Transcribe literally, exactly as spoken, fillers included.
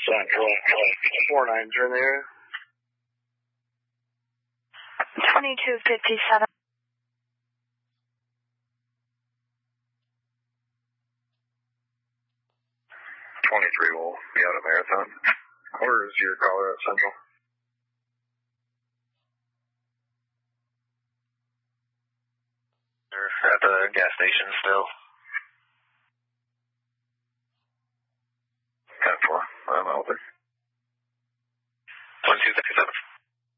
Four nines are in the area. twenty-two fifty-seven. twenty-three will be out of Marathon. Where is your caller at Central? They're at the gas station still. ten four. I'm out there. one two